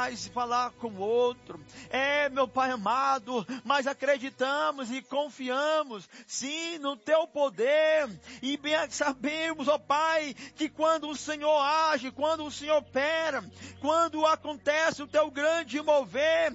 mais falar com o outro. Meu Pai amado, mas acreditamos e confiamos, sim, no Teu poder. E bem sabemos, ó Pai, que quando o Senhor age, quando o Senhor opera, quando acontece o Teu grande mover,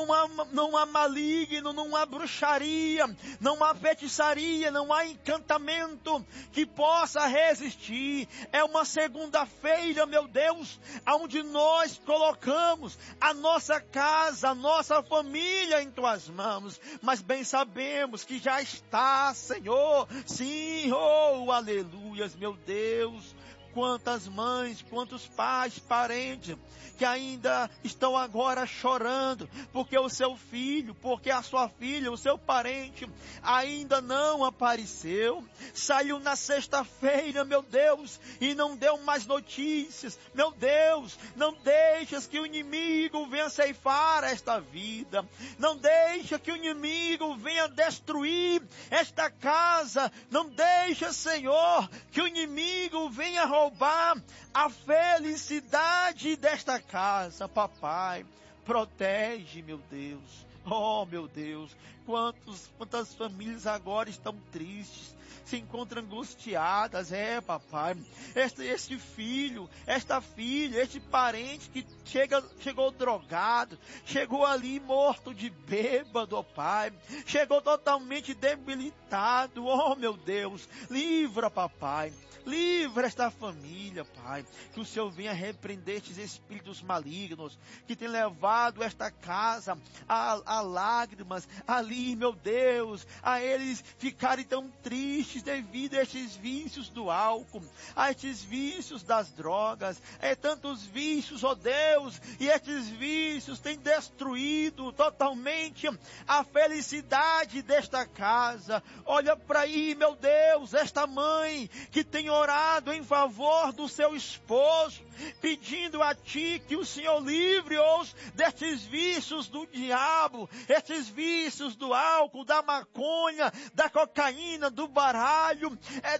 não há maligno, não há bruxaria, não há feitiçaria, não há encantamento que possa resistir. É uma segunda-feira, meu Deus, onde nós colocamos a nossa casa, a nossa família em Tuas mãos, mas bem sabemos que já está, Senhor, sim, oh, aleluias, meu Deus. Quantas mães, quantos pais, parentes, que ainda estão agora chorando, porque o seu filho, porque a sua filha, o seu parente, ainda não apareceu. Saiu na sexta-feira, meu Deus, e não deu mais notícias. Meu Deus, não deixas que o inimigo venha ceifar esta vida. Não deixa que o inimigo venha destruir esta casa. Não deixa, Senhor, que o inimigo venha roubar a felicidade desta casa. Papai, protege, meu Deus. Oh, meu Deus, quantas famílias agora estão tristes, se encontram angustiadas, papai. Este filho, esta filha, este parente que chegou drogado, chegou ali morto de bêbado, ó Pai, chegou totalmente debilitado, oh meu Deus, livra, papai. Livra esta família, Pai, que o Senhor venha repreender estes espíritos malignos que têm levado esta casa a lágrimas, ali, meu Deus, a eles ficarem tão tristes devido a estes vícios do álcool, a estes vícios das drogas, tantos vícios, ó Deus, e estes vícios têm destruído totalmente a felicidade desta casa. Olha para aí, meu Deus, esta mãe que tem orado em favor do seu esposo, pedindo a Ti que o Senhor livre-os destes vícios do diabo, estes vícios do álcool, da maconha, da cocaína, do baralho,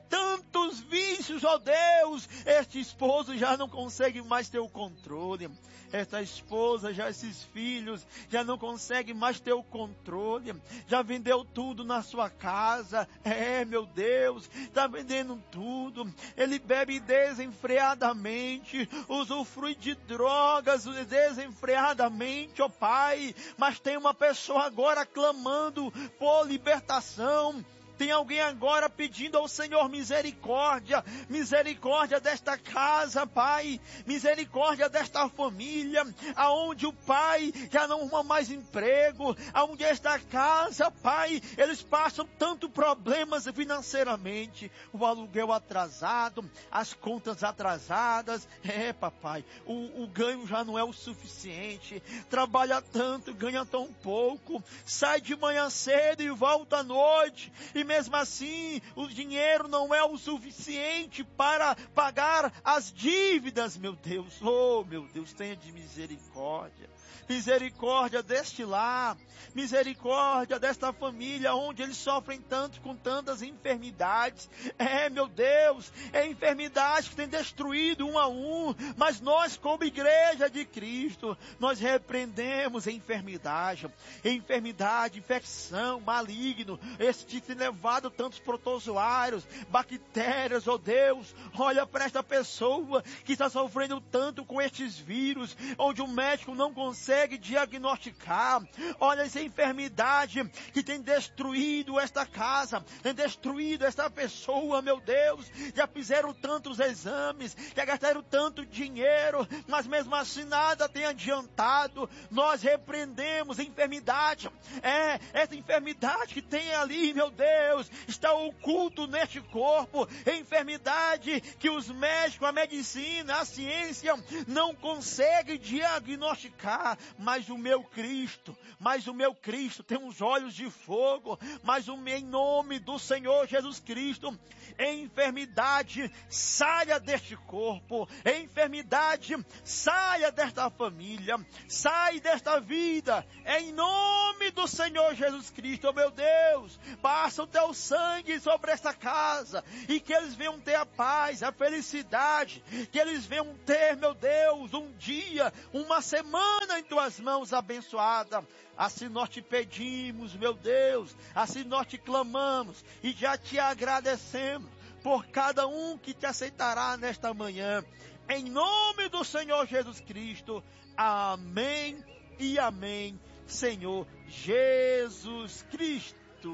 tantos vícios, ó Deus, este esposo já não consegue mais ter o controle, esta esposa, esses filhos, já não conseguem mais ter o controle, já vendeu tudo na sua casa, meu Deus, está vendendo tudo, ele bebe desenfreadamente, usufrui de drogas desenfreadamente, ó Pai, mas tem uma pessoa agora clamando por libertação. Tem alguém agora pedindo ao Senhor misericórdia, misericórdia desta casa, Pai, misericórdia desta família, aonde o pai já não arruma mais emprego, aonde esta casa, Pai, eles passam tanto problemas financeiramente, o aluguel atrasado, as contas atrasadas, papai, o ganho já não é o suficiente, trabalha tanto, ganha tão pouco, sai de manhã cedo e volta à noite, e mesmo assim, o dinheiro não é o suficiente para pagar as dívidas, meu Deus. Oh, meu Deus, tenha de misericórdia. Misericórdia deste lar, misericórdia desta família, onde eles sofrem tanto com tantas enfermidades. Meu Deus, enfermidade que tem destruído um a um, mas nós como igreja de Cristo, nós repreendemos a enfermidade, infecção, maligno, esse que tem levado tantos protozoários, bactérias, oh Deus, olha para esta pessoa que está sofrendo tanto com estes vírus, onde o médico não consegue diagnosticar. Olha essa enfermidade que tem destruído esta casa, tem destruído esta pessoa, meu Deus. Já fizeram tantos exames, já gastaram tanto dinheiro, mas mesmo assim nada tem adiantado. Nós repreendemos a enfermidade, essa enfermidade que tem ali, meu Deus, está oculto neste corpo, enfermidade que os médicos, a medicina, a ciência não conseguem diagnosticar, mas o meu Cristo tem uns olhos de fogo, mas em nome do Senhor Jesus Cristo, enfermidade saia deste corpo, enfermidade saia desta família, sai desta vida, em nome do Senhor Jesus Cristo, oh meu Deus, passam teu sangue sobre esta casa, e que eles venham ter a paz, a felicidade, que eles venham ter, meu Deus, um dia, uma semana em tuas mãos abençoada. Assim nós te pedimos, meu Deus, assim nós te clamamos e já te agradecemos por cada um que te aceitará nesta manhã. Em nome do Senhor Jesus Cristo. Amém e amém, Senhor Jesus Cristo.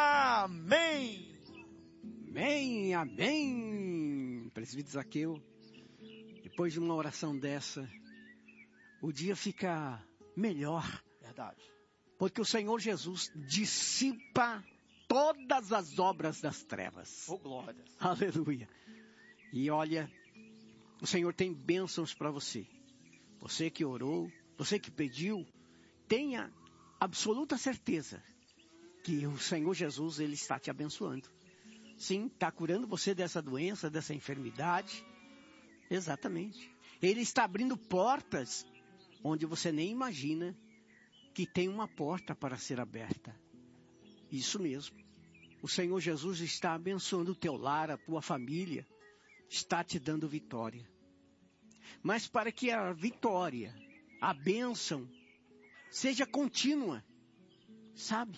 Amém. Amém, amém. Presbítero Zaqueu, depois de uma oração dessa, o dia fica melhor. Verdade. Porque o Senhor Jesus dissipa todas as obras das trevas. Oh, glória. Aleluia. E olha, o Senhor tem bênçãos para você. Você que orou, você que pediu, tenha absoluta certeza que o Senhor Jesus, Ele está te abençoando. Sim, está curando você dessa doença, dessa enfermidade. Exatamente. Ele está abrindo portas onde você nem imagina que tem uma porta para ser aberta. Isso mesmo. O Senhor Jesus está abençoando o teu lar, a tua família. Está te dando vitória. Mas para que a vitória, a bênção, seja contínua, sabe?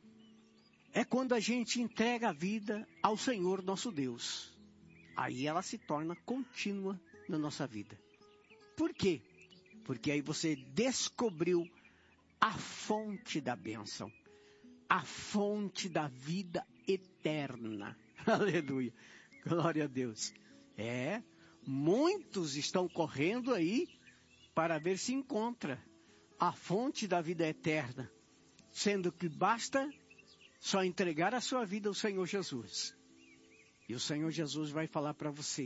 É quando a gente entrega a vida ao Senhor nosso Deus. Aí ela se torna contínua na nossa vida. Por quê? Porque aí você descobriu a fonte da bênção, a fonte da vida eterna. Aleluia. Glória a Deus. Muitos estão correndo aí para ver se encontra a fonte da vida eterna, sendo que basta só entregar a sua vida ao Senhor Jesus. E o Senhor Jesus vai falar para você: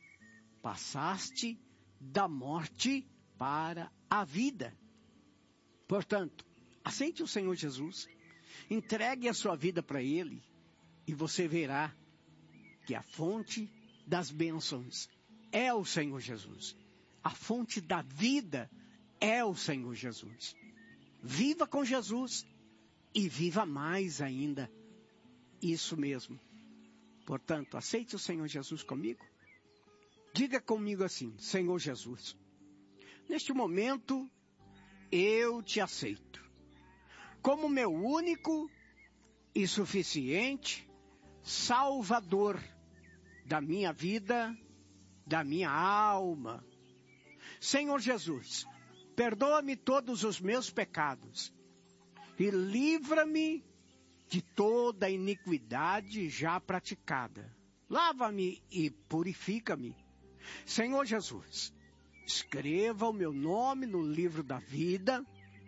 passaste da morte para a vida. Portanto, aceite o Senhor Jesus, entregue a sua vida para Ele, e você verá que a fonte das bênçãos é o Senhor Jesus. A fonte da vida é o Senhor Jesus. Viva com Jesus e viva mais ainda. Isso mesmo. Portanto, aceite o Senhor Jesus comigo. Diga comigo assim: Senhor Jesus, neste momento eu te aceito como meu único e suficiente Salvador da minha vida, da minha alma. Senhor Jesus, perdoa-me todos os meus pecados e livra-me de toda iniquidade já praticada. Lava-me e purifica-me. Senhor Jesus, escreva o meu nome no livro da vida,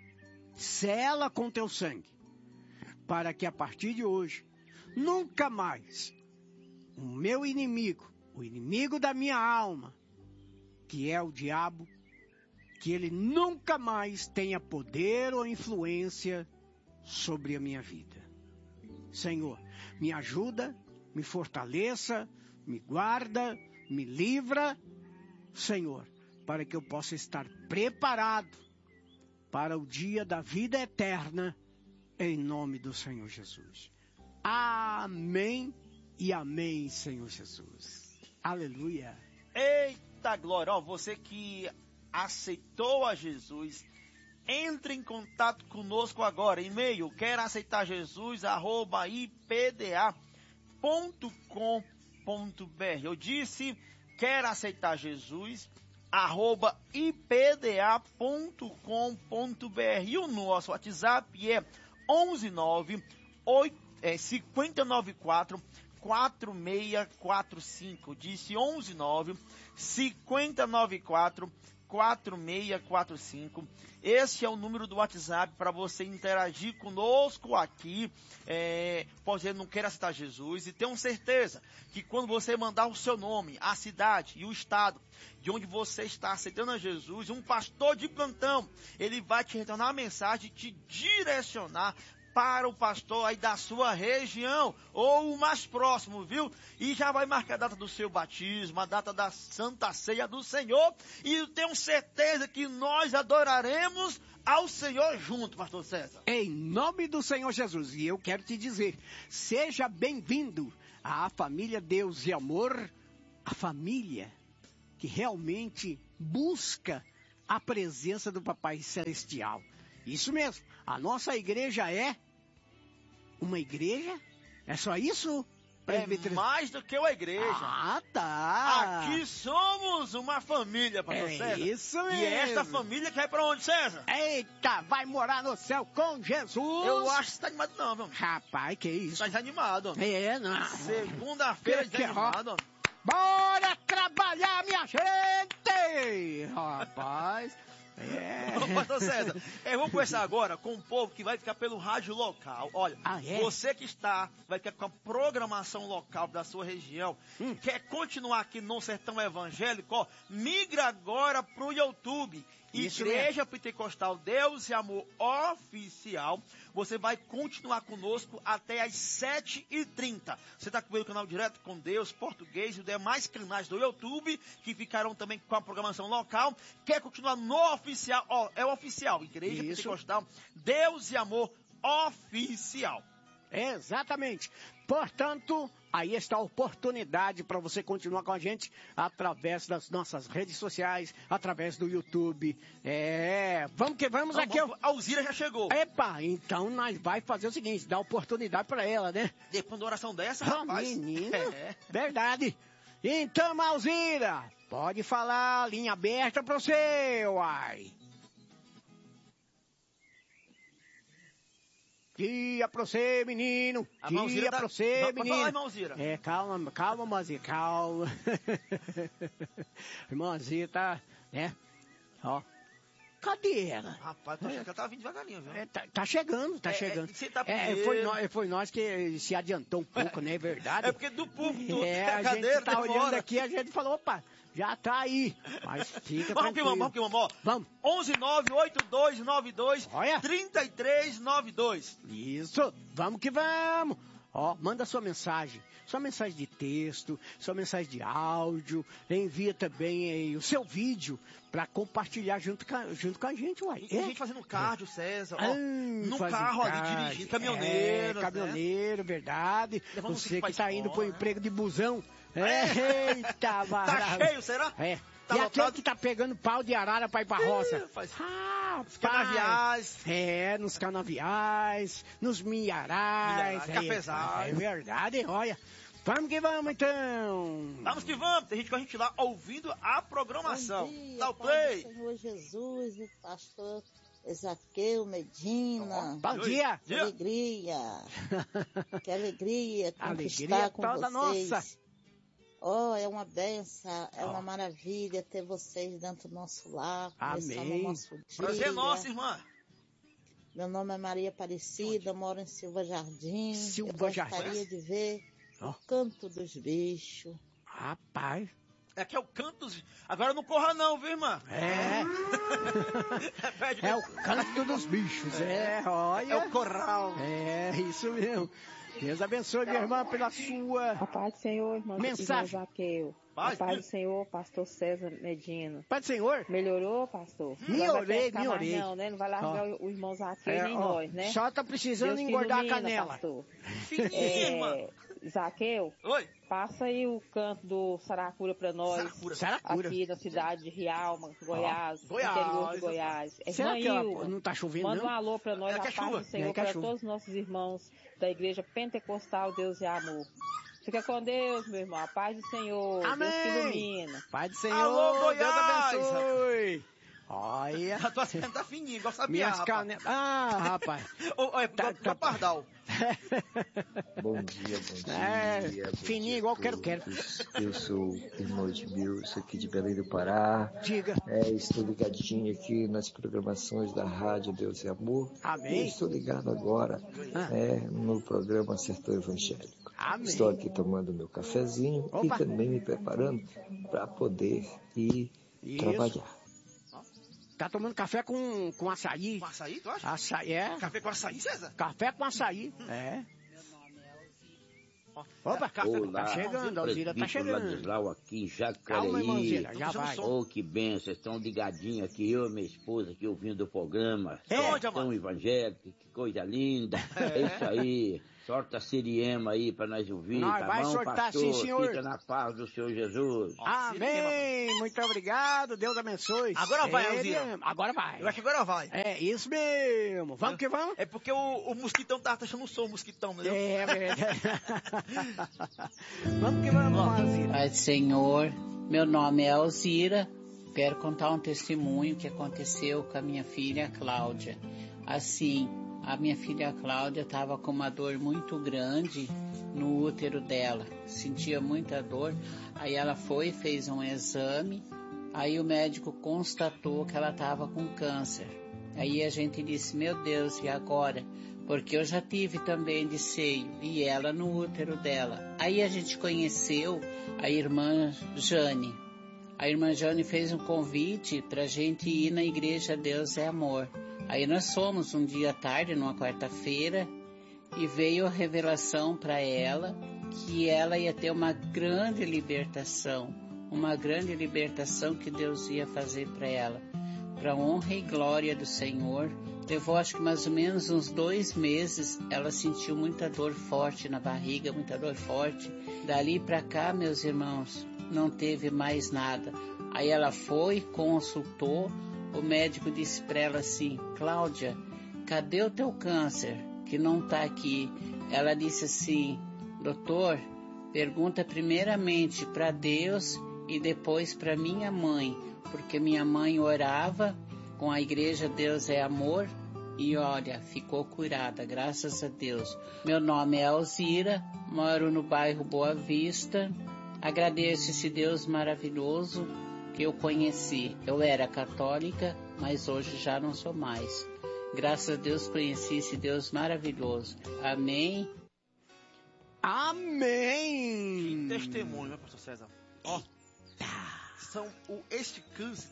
sela com teu sangue, para que a partir de hoje, nunca mais, o meu inimigo, o inimigo da minha alma, que é o diabo, que ele nunca mais tenha poder ou influência sobre a minha vida. Senhor, me ajuda, me fortaleça, me guarda, me livra, Senhor, para que eu possa estar preparado para o dia da vida eterna, em nome do Senhor Jesus. Amém e amém, Senhor Jesus. Aleluia. Eita glória, ó, você que aceitou a Jesus, entre em contato conosco agora, e-mail, quer aceitar Jesus, @ipda.com.br. Eu disse, quer aceitar Jesus, @ipda.com.br. E o nosso WhatsApp é 594 4645. Disse 594 4645. Esse é o número do WhatsApp para você interagir conosco aqui. Pode ser, não queira aceitar Jesus, e tenham certeza que quando você mandar o seu nome, a cidade e o estado de onde você está aceitando a Jesus, um pastor de plantão, ele vai te retornar a mensagem e te direcionar para o pastor aí da sua região, ou o mais próximo, viu? E já vai marcar a data do seu batismo, a data da Santa Ceia do Senhor, e eu tenho certeza que nós adoraremos ao Senhor junto, pastor César. Em nome do Senhor Jesus. E eu quero te dizer, seja bem-vindo à família Deus e Amor, a família que realmente busca a presença do Papai Celestial. Isso mesmo, a nossa igreja é uma igreja? É só isso? É mais do que uma igreja. Ah, tá. Aqui somos uma família, pastor César. Isso mesmo. E é esta família que vai pra onde, César? Eita, vai morar no céu com Jesus. Eu acho que você tá animado não, meu. Rapaz, que isso? Tá desanimado. É, não. Segunda-feira desanimado. Bora trabalhar, minha gente! Rapaz, Pastor César, vamos começar agora com o povo que vai ficar pelo rádio local. Olha, você que vai ficar com a programação local da sua região, quer continuar aqui no Sertão Evangélico, ó, migra agora pro YouTube. Isso Igreja mesmo. Pentecostal Deus e Amor Oficial. Você vai continuar conosco até às 7h30. Você está com o canal Direto com Deus, Português e os demais canais do YouTube, que ficarão também com a programação local. Quer continuar no oficial? Ó, é o oficial. Igreja Pentecostal Deus e Amor Oficial. Exatamente. Portanto, aí está a oportunidade para você continuar com a gente através das nossas redes sociais, através do YouTube. Vamos que vamos aqui. A Alzira já chegou. Epa, então nós vai fazer o seguinte, dar oportunidade para ela, né? Depois de uma oração dessa, rapaz. Menino, verdade. Então, Alzira, pode falar, linha aberta para você, uai. Dia pra você, menino. Dia pra você, menino. Fala, irmãozira. Calma, irmãzinha, calma. Irmãzinha tá, né? Ó. Cadê ela? Rapaz, tô achando que ela tá vindo devagarinho, viu? Tá chegando. Você tá foi nós que se adiantou um pouco, né? É verdade. É porque do púlblico, a cadeira, gente tá olhando aqui, a gente falou, opa, já tá aí. Mas fica tranquilo. Vamos que vamos. Vamos. 11982923392. Isso, vamos que vamos. Ó, manda sua mensagem de texto, sua mensagem de áudio, envia também aí o seu vídeo para compartilhar junto com a gente, uai. Tem gente fazendo cardio, César, ó, no carro ali, dirigindo, caminhoneiro. Caminhoneiro, verdade. Levando Você que tá escola, indo pro emprego de busão. Eita, tá cheio, será? Tá e aquele que tá pegando pau de arara pra ir pra roça? Os canaviais. Nos canaviais, nos milharais. Cafezais. É verdade, olha. Vamos que vamos, então. Vamos que vamos. Tem gente com a gente lá ouvindo a programação. Bom dia, dá o play. Senhor Jesus e pastor Zaqueu Medina. Bom dia. Que alegria. Que alegria Alegria com toda vocês. nossa. Oh, é uma benção, é uma maravilha ter vocês dentro do nosso lar. Amém. O nosso dia. Prazer nosso, irmã. Meu nome é Maria Aparecida, moro em Silva Jardim. Eu gostaria de ver o Canto dos Bichos. Rapaz. Aqui é o Canto dos... Agora não corra não, viu, irmã? É o Canto dos Bichos, olha. É o corral. Isso mesmo. Deus abençoe, minha irmã, pela sua a paz do Senhor, irmão Zaqueu. A paz do Senhor, pastor César Medina. Paz do Senhor. Melhorou, pastor? Melhorei. Não, né? Não vai largar o irmão Zaqueu nem nós, né? Só tá precisando Deus engordar a canela. Pastor. Fininha, Zaqueu, oi. Passa aí o canto do Saracura pra nós. Saracura. Aqui na cidade de Rialma, Goiás, Goiás. interior de Goiás. Será que não tá chovendo, manda um alô pra nós, a paz do Senhor, para todos os nossos irmãos da Igreja Pentecostal Deus e Amor. Fica com Deus, meu irmão. A paz do Senhor. Amém. Deus te ilumina. Paz do Senhor. Alô, Goiás. Deus abençoe. Olha. A tua cena tá fininha, igual sabia, minhas canelas. rapaz. Tá pardal. Bom dia. Fininho igual quero. Eu sou o irmão Edmil, sou aqui de Belém do Pará. Diga. Estou ligadinho aqui nas programações da Rádio Deus e Amor. Amém. Estou ligado agora no programa Sertão Evangélico. Amém. Estou aqui tomando meu cafezinho e também me preparando para poder ir trabalhar. Tá tomando café com açaí. Com açaí, tu acha? Açaí, Café com açaí, César? Café com açaí, Opa, tá chegando, a Alzira tá chegando. Ladislau aqui em Jacareí. Calma, irmãozinha, já vai. Que benção, vocês estão ligadinhos aqui, eu e minha esposa aqui ouvindo o programa. São evangélico, que coisa linda. É isso aí. Sorta a Siriema aí pra nós ouvir, tá vai bom, sortar, pastor? sim, senhor. Fica na paz do Senhor Jesus. Amém! Muito obrigado, Deus abençoe. Agora vai, Alzira. Agora vai. Eu acho que agora vai. É isso mesmo. Vamos que vamos. É porque o mosquitão tá achando o som, o mosquitão, né? É verdade. Vamos que vamos, Alzira. Pai do Senhor, meu nome é Alzira. Quero contar um testemunho que aconteceu com a minha filha Cláudia. Assim, a minha filha Cláudia estava com uma dor muito grande no útero dela, sentia muita dor. Aí ela foi, fez um exame, aí o médico constatou que ela estava com câncer. Aí a gente disse, meu Deus, e agora? Porque eu já tive também de seio, e ela no útero dela. Aí a gente conheceu a irmã Jane. A irmã Jane fez um convite para a gente ir na igreja Deus é Amor. Aí nós fomos um dia à tarde, numa quarta-feira, e veio a revelação para ela que ela ia ter uma grande libertação que Deus ia fazer para ela, para honra e glória do Senhor. Levou acho que mais ou menos uns 2 meses, ela sentiu muita dor forte na barriga, muita dor forte. Dali para cá, meus irmãos, não teve mais nada. Aí ela foi, consultou. O médico disse para ela assim, Cláudia, cadê o teu câncer que não está aqui? Ela disse assim, doutor, pergunta primeiramente para Deus e depois para minha mãe, porque minha mãe orava com a igreja Deus é Amor e olha, ficou curada, graças a Deus. Meu nome é Alzira, moro no bairro Boa Vista, agradeço esse Deus maravilhoso que eu conheci. Eu era católica, mas hoje já não sou mais. Graças a Deus conheci esse Deus maravilhoso. Amém. Amém. Que testemunho, né, pastor César? Ó, este câncer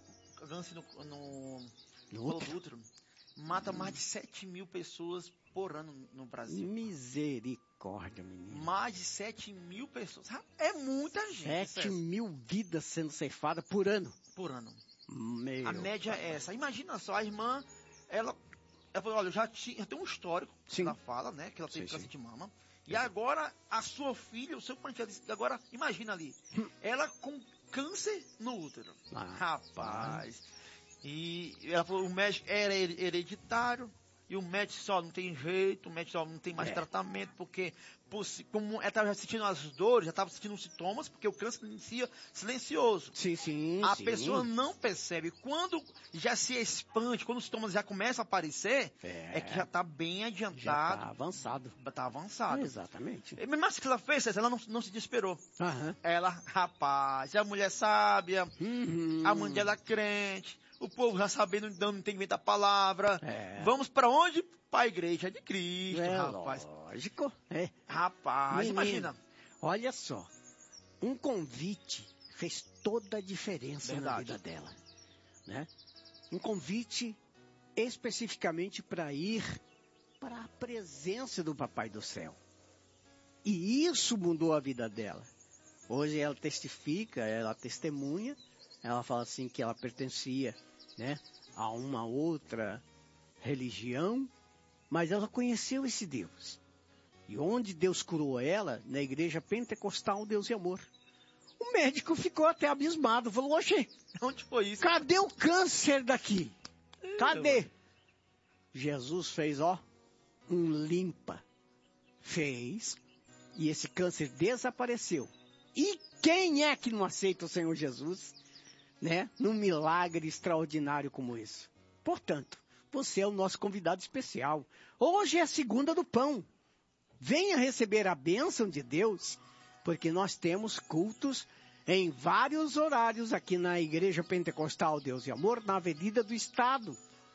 no útero mata mais de 7.000 pessoas por ano no Brasil. Misericórdia, menino. Mais de 7.000 pessoas. É muita gente. 7.000 vidas sendo ceifadas por ano. Por ano. Meu a média é essa. Imagina só, a irmã, ela falou, olha, eu já tenho um histórico, sim. Ela fala, né, que ela teve câncer de mama. E agora, a sua filha, o seu parente, agora, imagina ali, ela com câncer no útero. Rapaz. E ela falou, o médico era hereditário, e o médico só não tem jeito, o médico só não tem mais tratamento, porque como ela estava sentindo as dores, já estava sentindo os sintomas, porque o câncer inicia silencioso. Sim. A pessoa não percebe. Quando já se expande, quando os sintomas já começam a aparecer, é que já está bem adiantado. Já está avançado. Está avançado. Exatamente. Mas o que ela fez, ela não se desesperou. Uhum. Ela, rapaz, a mulher sábia, a mãe dela crente, o povo já sabendo, dando entendimento da palavra. Vamos para onde? Para a igreja de Cristo, rapaz. Lógico. Rapaz, menino, imagina. Olha só, um convite fez toda a diferença na vida dela, né? Um convite especificamente para ir para a presença do Papai do Céu. E isso mudou a vida dela. Hoje ela testifica, ela testemunha, ela fala assim que ela pertencia, né, a uma outra religião, mas ela conheceu esse Deus. E onde Deus curou ela, na igreja pentecostal Deus e Amor. O médico ficou até abismado, falou, oxe, onde foi isso? Cadê o câncer daqui? Cadê? Jesus fez, um limpa. Fez, e esse câncer desapareceu. E quem é que não aceita o Senhor Jesus, né, num milagre extraordinário como esse? Portanto, você é o nosso convidado especial. Hoje é a segunda do pão. Venha receber a bênção de Deus, porque nós temos cultos em vários horários aqui na Igreja Pentecostal Deus e Amor, na Avenida do Estado,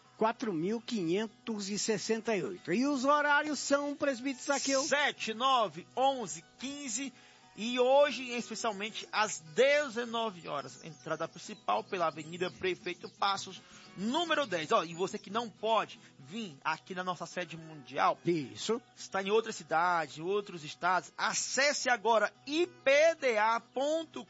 4.568. E os horários são, presbítero Zaqueu? 7, 9, 11, 15 e hoje, especialmente, às 19 horas. Entrada principal pela Avenida Prefeito Passos, número 10. Ó, e você que não pode vir aqui na nossa sede mundial. Isso. Está em outras cidades, em outros estados. Acesse agora ipda.com.br.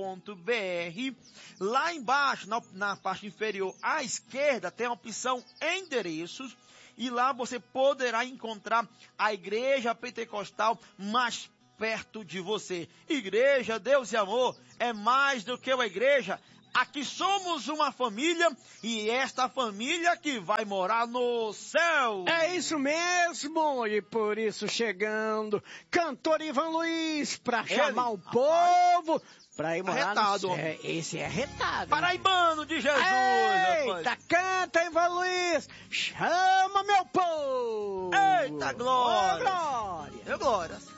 Lá embaixo, na parte inferior à esquerda, tem a opção Endereços. E lá você poderá encontrar a Igreja Pentecostal mais perto de você. Igreja, Deus e Amor é mais do que uma igreja. Aqui somos uma família e esta família que vai morar no céu. É isso mesmo, e por isso chegando, cantor Ivan Luiz, para chamar o povo para ir morar no céu. Esse é retado. Paraibano de Jesus. Eita, canta Ivan Luiz, chama meu povo. Eita, glória. Oh, glória. Glória.